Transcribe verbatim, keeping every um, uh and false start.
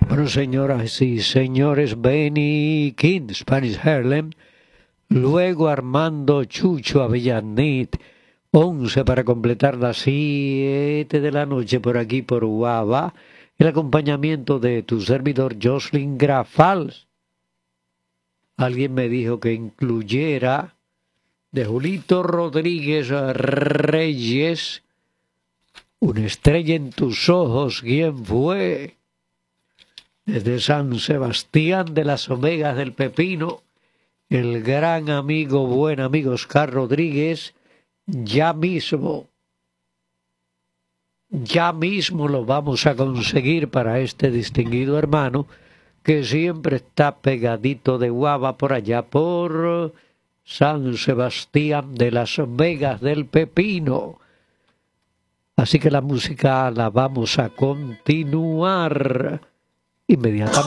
Bueno, señoras y señores, Benny King, Spanish Harlem, luego Armando Chucho Avellanit, once para completar las siete de la noche por aquí por Guava, el acompañamiento de tu servidor Jocelyn Grafals. Alguien me dijo que incluyera de Julito Rodríguez Reyes, Una estrella en tus ojos, ¿quién fue? Desde San Sebastián de las Omegas del Pepino, el gran amigo, buen amigo Oscar Rodríguez, ya mismo, ya mismo lo vamos a conseguir para este distinguido hermano que siempre está pegadito de Guava por allá por San Sebastián de las Vegas del Pepino. Así que la música la vamos a continuar inmediatamente.